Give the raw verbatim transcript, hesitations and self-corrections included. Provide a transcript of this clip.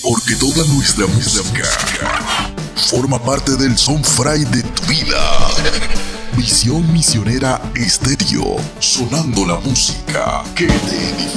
Porque toda nuestra música forma parte del soundfry de tu vida. Visión Misionera Estéreo, sonando la música que te edifica.